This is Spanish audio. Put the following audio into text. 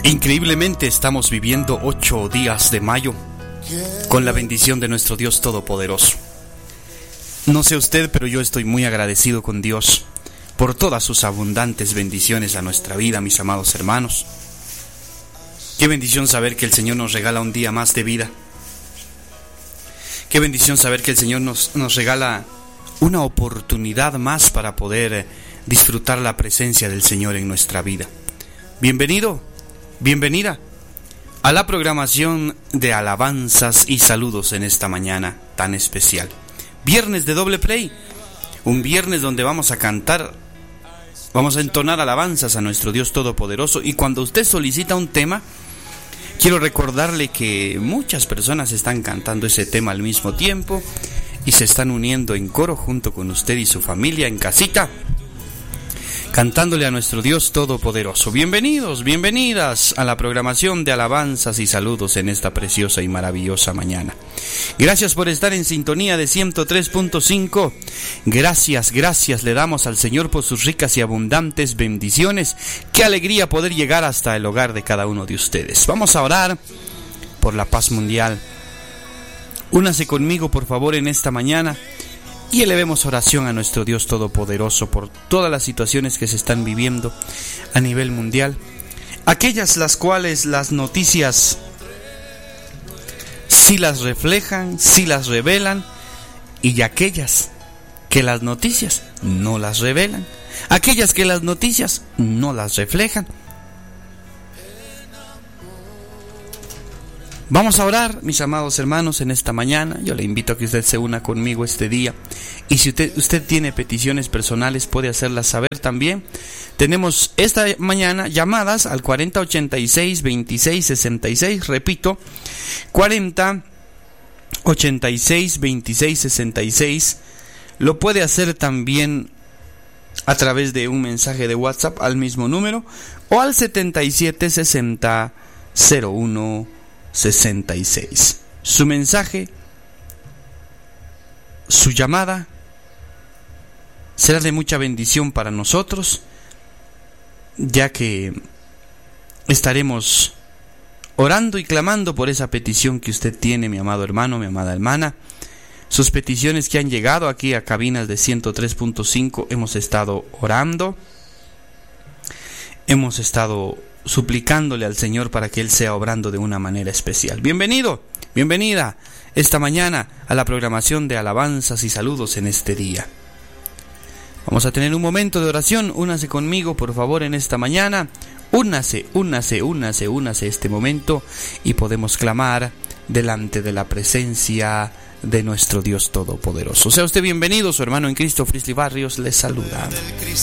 Increíblemente estamos viviendo 8 días de mayo con la bendición de nuestro Dios Todopoderoso. No sé usted, pero yo estoy muy agradecido con Dios por todas sus abundantes bendiciones a nuestra vida, mis amados hermanos. Qué bendición saber que el Señor nos regala un día más de vida. Qué bendición saber que el Señor nos regala una oportunidad más para poder disfrutar la presencia del Señor en nuestra vida. Bienvenido, bienvenida a la programación de alabanzas y saludos en esta mañana tan especial. Viernes de doble play, un viernes donde vamos a cantar, vamos a entonar alabanzas a nuestro Dios Todopoderoso. Y cuando usted solicita un tema, quiero recordarle que muchas personas están cantando ese tema al mismo tiempo y se están uniendo en coro junto con usted y su familia en casita, cantándole a nuestro Dios Todopoderoso. Bienvenidos, bienvenidas a la programación de alabanzas y saludos en esta preciosa y maravillosa mañana. Gracias por estar en sintonía de 103.5. Gracias le damos al Señor por sus ricas y abundantes bendiciones. Qué alegría poder llegar hasta el hogar de cada uno de ustedes. Vamos a orar por la paz mundial. Únase conmigo, por favor, en esta mañana y elevemos oración a nuestro Dios Todopoderoso por todas las situaciones que se están viviendo a nivel mundial, aquellas las cuales las noticias sí las reflejan, sí las revelan, y aquellas que las noticias no las revelan, aquellas que las noticias no las reflejan. Vamos a orar, mis amados hermanos, en esta mañana. Yo le invito a que usted se una conmigo este día. Y si usted tiene peticiones personales, puede hacerlas saber también. Tenemos esta mañana llamadas al 4086-2666. Repito, 4086-2666. Lo puede hacer también a través de un mensaje de WhatsApp al mismo número o al 7760-0166. Su mensaje, su llamada será de mucha bendición para nosotros, ya que estaremos orando y clamando por esa petición que usted tiene, mi amado hermano, mi amada hermana. Sus peticiones que han llegado aquí a cabinas de 103.5, hemos estado orando, hemos estado suplicándole al Señor para que Él sea obrando de una manera especial. Bienvenido, bienvenida esta mañana a la programación de alabanzas y saludos en este día. Vamos a tener un momento de oración. Únase conmigo, por favor, en esta mañana. Únase este momento y podemos clamar delante de la presencia de nuestro Dios Todopoderoso. Sea usted bienvenido, su hermano en Cristo, Frisley Barrios, les saluda.